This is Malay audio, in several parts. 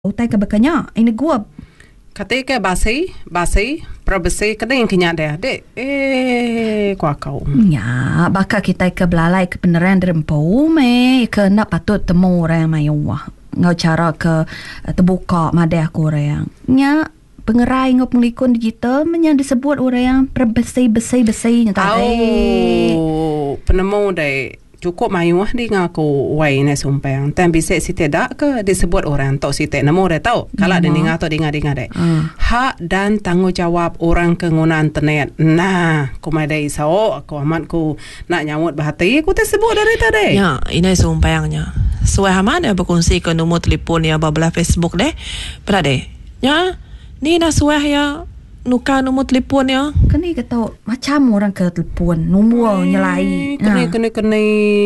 Utai ke bekanya ini gua Ketika basi probasi kadang kenya dek kuah kau ya baka kita ke belalai ke beneran derempau me ke nak patut temu orang mayu ngau cara ke terbuka madeh aku orang nya pengerai ngau penglikun digital yang disebut orang yang bersih nya tadi penemu dek cukup mayu di ngaku wai na sumpang tan bisa si tidak ke disebut orang tok si tak nemu dah tahu kalau ada dengar atau dengar dek hak dan tanggungjawab orang pengguna internet nah kumadai sao aku amat ku nak nyamut bahati ku tersebut dari tadi ya ini sumpangnya suai haman ya berkongsi ke nombor telefon ya belah Facebook deh pada deh ya ni nak suai ya nuka nombor telefon ya kini kata macam orang ke telefon nombor nyelai kene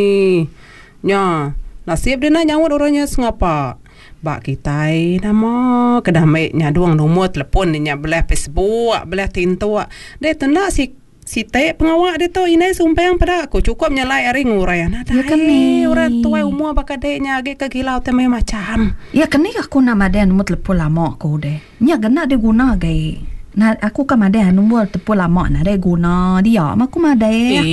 nya nasib dia nak nyawut orangnya sengapa bak kita nama kedamai nya doang nombor telefon nya belah Facebook belah tinto dia tenda si tek pengawak dia tu ini sumpang pada aku cukup nyalai hari ngurayan ada orang tua umur bakadenya age ke gilau teme macam ya kini aku nama dia nombor telefon lama aku deh nya gena dia guna gai nah aku kan ada nombor telefon lama nak ada guna dia aku ada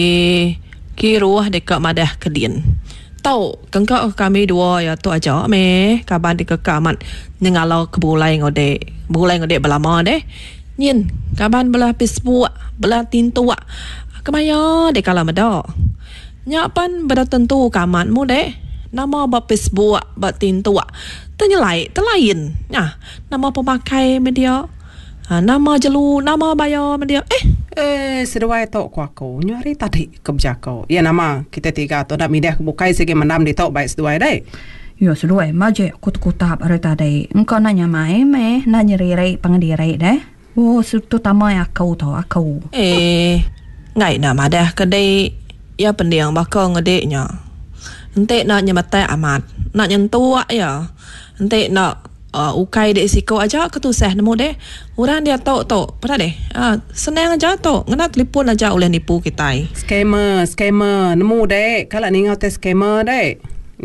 kiruah dekat madah kedin tahu kengkak kami dua ya tu aja me kaban dekat kamat nengalau kebulai ngode belama deh nyin kaban belah Facebook belah tintu kemaya dek kala mada nyapan beda tentu kamatmu deh nama ba Facebook ba tintu ternyelai terlain nah nama pemakai media nama jelu nama bayar media sedawai tok aku nyari tadi kebjako ya nama kita tiga tu nak media bukai segi menam di tok baik sedawai dai yo sedawai maje kutap are tadi engkau nanya mai me nanya rei pangdirai deh sutu tama ya kau tahu aku ngai nama dah kedai ya pendiang bakal ngedeknya ente nak nyematai amat nak nyentuh ya ente nak ukai dek siko aja ketusah nemu deh orang dia tahu pada deh senang aja tahu ngena telefon aja oleh nipu kita scammer nemu dek kalau ni ngau tes scammer dek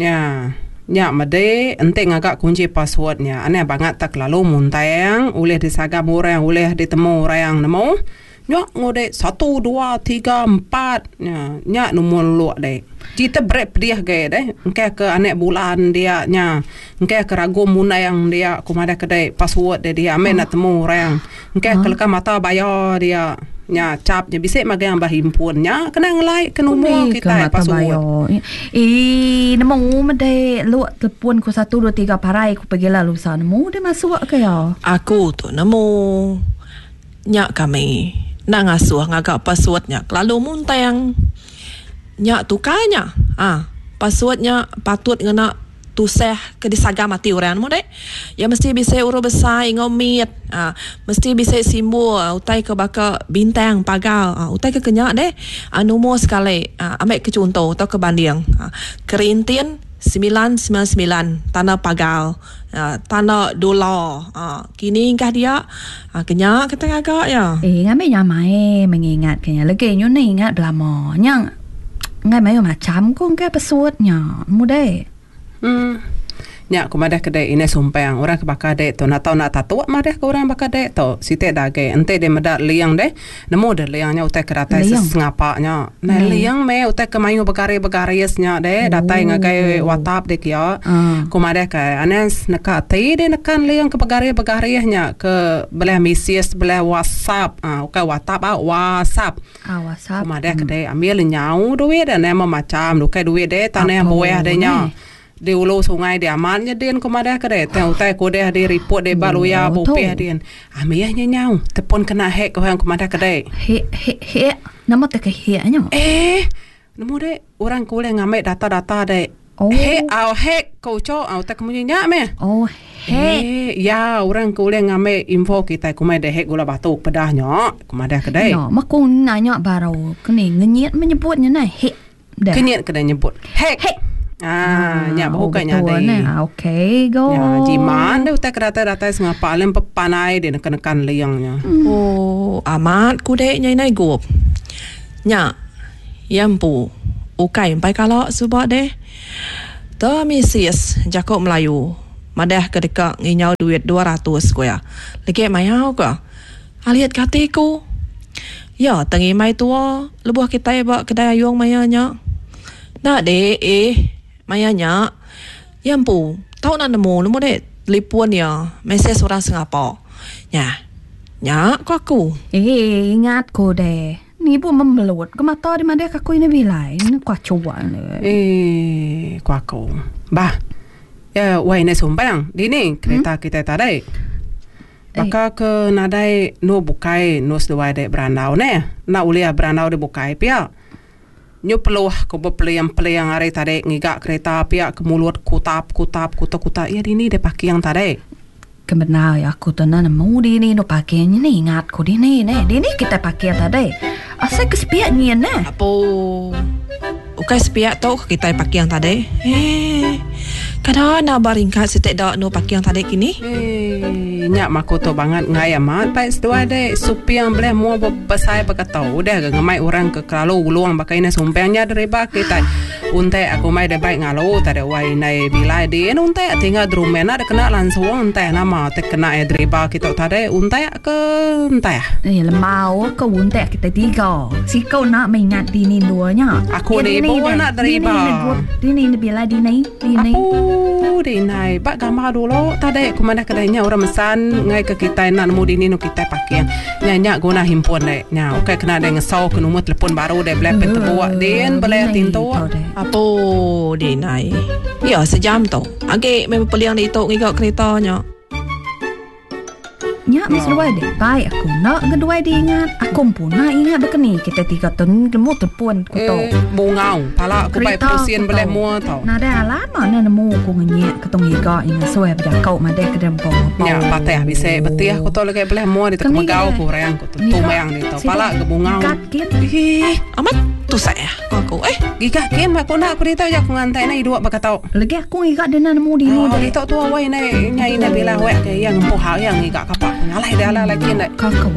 nya made ente ngagak kunci passwordnya aneh banget tak lalu muntang oleh disagam orang oleh ditemu orang yang nemu nyak ngode 1 2 3 4 nya nomor lu dek kita break dia gaya deh engkau ke anek bulan dia nya engkau ke ragu muna yang dia kumada kedai password dia amen nak temu orang engkau ke lekam mata bayar dia nya cap je bisik magang bah himpunnya kena ngelai ke nombor kita password nemu mede lu telefon ku 1 2 3 parai ku pergi lalu sana nemu dia masuk ke ya aku tu nemu nya kami nak ngasuh ngagak passwordnya lalu muntang nya tukanya passwordnya patut ngena tuseh ke disagam mati orang mu dek ya mesti bisa urut besar ngomit mesti bisa simbol utai ke baka bintang pagal utai ke kenyak deh nombor sekali ambil ke contoh atau ke banding kerintin 999 tanah pagal tanah dolar kini ingkah dia kenyak kita agak ya ngambil nyamai mengingat kenya lagi nyu ni ingat lama nyang ngai mai macam ko ngai passwordnya mudah nya aku madah kedai ini sumpang orang kebakar dek tu nak tahu nak tahu madah ke orang bakar dek tu sitek dage ente dia medak liang deh nemu dah liangnya utai keratai sesengapaknya nah liang me utai kemayu begari-begariesnya deh datai ngagai WhatsApp dek ya aku madah ke anes nekat tei deh nekan liang ke begari-begariesnya ke belah misies belah WhatsApp ukai WhatsApp WhatsApp aku madah kedai ambil nyau duit dan nama macam ukai duit deh tanah buah dehnya di ulu sungai di amannya dia kemana kedai tahu tahu kode di report di baru ya bopeh dia amiyahnya nyau telefon kena hack kau yang kemana kedai nama tak hacknya nemu deh orang kuliah ngambil data-data deh hack kau cok tak kemudiannya me hack ya orang kuliah ngambil info kita kemana hack gula batuk pedahnya kemana kedai ya mak nanya baru kini ngenyit menyebutnya nah hack kenyit kedai nyebut hack nya bukannya ada okay go ya jiman dah utak rata-rata sengapa lem pepanai dia nekan liangnya amat ku dek nyai nai gup nya yampu ukai empai kalau sebab deh to misias Jakob Melayu Madah ketika nginyau duit 200 ko ya. Lagi mayau ko. Aliat katiku. Ya, tengi mai tua lebuh kita ba kedai ayong mayanya. Nak de mayanya. Yampu, tahu nak nemu de telefon ya. Mesej orang Singapura. Nya, ko aku. Ingat ko deh. Ni pun memelut. Ko mata di mana aku ini bilai. Ini kuat cuan le. Ko aku. Bah. Ya, wai ne sumbang. Dini kereta kita tadi. Baka ke nadai no bukai no sedua de brandau ne. Na ulia brandau de bukai pia. Nyo peluh ko bepeliang are tadi ngigak kereta pia ke mulut kutap. Ya dini de paki yang tadi. Kebenar ya aku tu nak nemu di ni no pakai ni ingat ko di ni kita pakai tadi. Asal kesepiak ni ne. Apa? Ukai sepiak tau kita pakai yang tadi. Kada na baringkat sitek dak no pakai yang tadi kini. Nyak makoto banget ngai amat pai sedua de supi yang boleh mau besai bekatau dah ngamai orang ke kalau uluang bakai na sumpangnya dari bak kita. Untai aku mai de baik ngalo tadi wai nai bilai de untai tinggal drumena de kena langsung untai nama te kena driba kita tadi untai ke untai. Lemau ke untai kita tiga. Si kau nak mengingat di ni duanya. Aku ni bawa nak driba. Di ni bilai di ni. Aku di nai bak gambar dulu tadi aku mana kedainya orang mesan ngai ke kita nak nemu di ni no kita pakai. Nya guna himpun de. Nya okay kena de ngesau ke nombor telefon baru de boleh bertebuak den boleh tinto. Apa di nai? Ya sejam tu. Age memang peliang di itu ngigak keretanya. Nyak mis dua deh. Baik aku nak kedua diingat. Aku pun nak ingat berkeni kita tiga tahun nemu telefon ku tu. Bungau. Pala aku baik pusing boleh mua tau. Nada lama nak nemu aku ngenyek ketong ngigak ingat suai berjakau madai ke dalam bawah. Ya patah bisa betul aku tahu lagi boleh mua di tengah megau ku rayang ku tu mayang di tu. Pala ke bungau. Amat tu saya aku gigat kin aku nak aku ditau jak ngantai na idua bakatau. Lagi aku ngigak dena nemu di ni. Di tu tu awai na nyai na bila wek ke yang empuh yang ngigak kapak. Ngalai dah lah lagi nak. Kakak